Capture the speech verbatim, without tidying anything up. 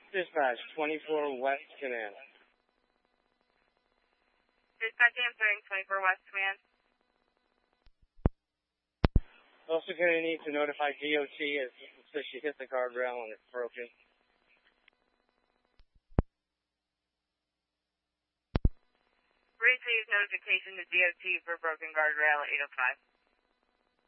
Dispatch, twenty-four West Command. Dispatch answering twenty-four West Command. Also going to need to notify D O T as so she hit the guardrail and it's broken. Receive notification to D O T for broken guardrail eight oh five.